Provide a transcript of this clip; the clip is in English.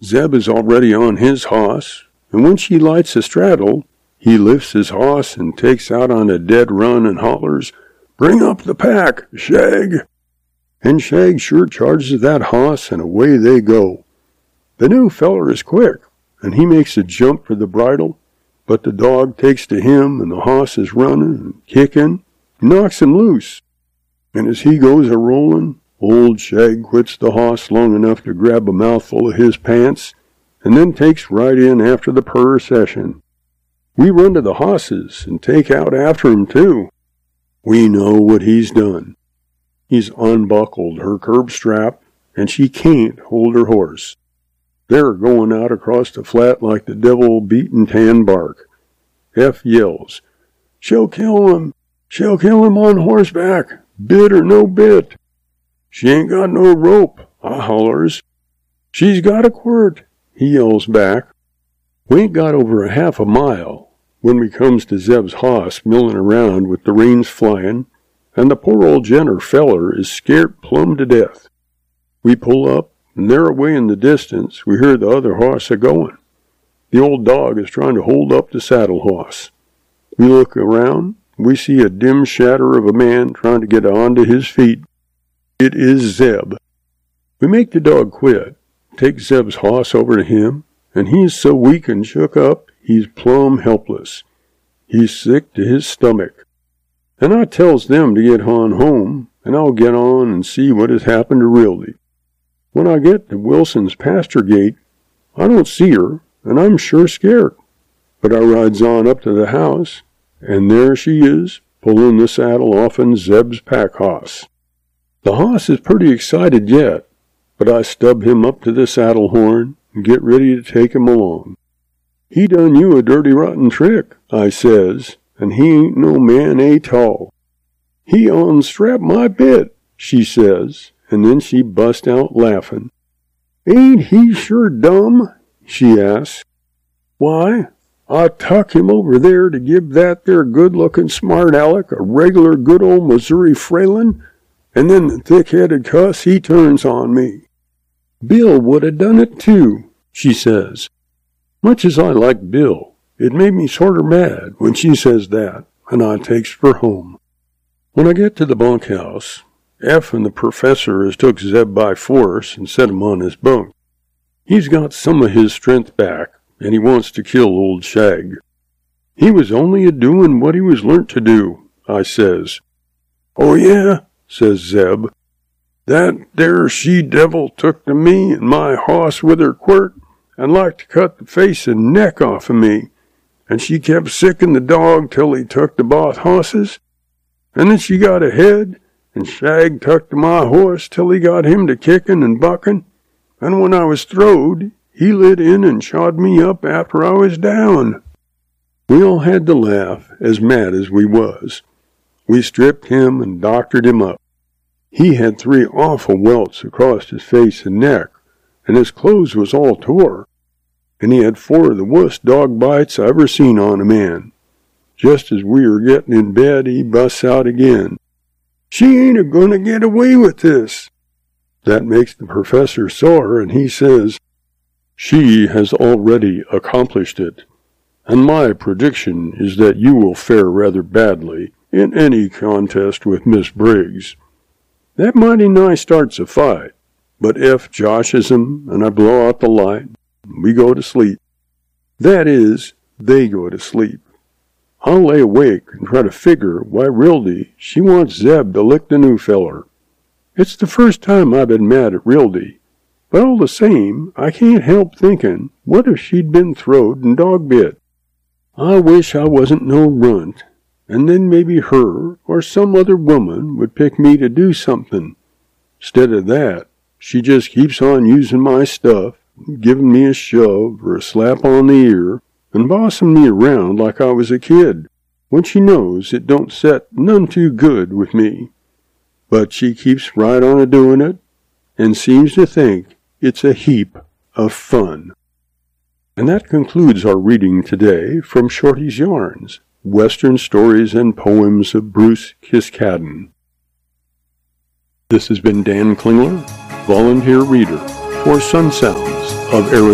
Zeb is already on his hoss, and when she lights a straddle, he lifts his hoss and takes out on a dead run and hollers, "Bring up the pack, Shag!" And Shag sure charges that hoss, and away they go. The new feller is quick, and he makes a jump for the bridle, but the dog takes to him, and the hoss is running and kicking, knocks him loose. And as he goes a-rolling, old Shag quits the hoss long enough to grab a mouthful of his pants, and then takes right in after the procession. We run to the hosses and take out after him, too. We know what he's done. He's unbuckled her curb strap, and she can't hold her horse. They're going out across the flat like the devil-beaten tan bark. F yells, "She'll kill him! She'll kill him on horseback, bit or no bit." "She ain't got no rope," I hollers. "She's got a quirt," he yells back. We ain't got over a half a mile when we comes to Zeb's hoss milling around with the reins flying, and the poor old Jenner feller is scared plumb to death. We pull up, and there away in the distance we hear the other hoss a-going. The old dog is trying to hold up the saddle hoss. We look around, we see a dim shadow of a man trying to get onto his feet. It is Zeb. We make the dog quit, take Zeb's hoss over to him, and he's so weak and shook up, he's plumb helpless. He's sick to his stomach. And I tells them to get on home, and I'll get on and see what has happened to Rildy. When I get to Wilson's pasture gate, I don't see her, and I'm sure scared. But I rides on up to the house, and there she is, pulling the saddle off'n Zeb's pack hoss. The hoss is pretty excited yet, but I stub him up to the saddle horn and get ready to take him along. "He done you a dirty rotten trick," I says, "and he ain't no man a-tall." "He unstrapped my bit," she says, and then she bust out laughing. "Ain't he sure dumb?" she asks. "Why, I tuck him over there to give that there good-looking smart aleck a regular good old Missouri frailin', and then the thick-headed cuss he turns on me. Bill would have done it too," she says. Much as I like Bill, it made me sorter mad when she says that, and I takes her home. When I get to the bunkhouse, F and the professor has took Zeb by force and set him on his bunk. He's got some of his strength back, and he wants to kill old Shag. "He was only a-doing what he was learnt to do," I says. "Oh yeah," says Zeb. "That there she-devil took to me and my hoss with her quirt, and liked to cut the face and neck off of me, and she kept sicking the dog till he took to both hosses, and then she got ahead, and Shag tuck to my horse till he got him to kicking and bucking, and when I was throwed, he lit in and shot me up after I was down." We all had to laugh, as mad as we was. We stripped him and doctored him up. He had 3 awful welts across his face and neck, and his clothes was all tore, and he had 4 of the worst dog bites I ever seen on a man. Just as we were getting in bed, he busts out again, "She ain't a-going to get away with this." That makes the professor sore, and he says, "She has already accomplished it, and my prediction is that you will fare rather badly in any contest with Miss Briggs. That mighty nigh starts a fight, but F joshes him, and I blow out the light, and we go to sleep. That is, they go to sleep. I'll lay awake and try to figure why Rildy, she wants Zeb to lick the new feller. It's the first time I've been mad at Rildy, but all the same, I can't help thinking, what if she'd been throwed and dog bit? I wish I wasn't no runt, and then maybe her or some other woman would pick me to do something. 'Stead of that, she just keeps on using my stuff, giving me a shove or a slap on the ear, and bossing me around like I was a kid, when she knows it don't set none too good with me. But she keeps right on a-doing it, and seems to think it's a heap of fun." And that concludes our reading today from Shorty's Yarns, Western Stories and Poems of Bruce Kiskadden. This has been Dan Klingler, volunteer reader for Sun Sounds of Arizona.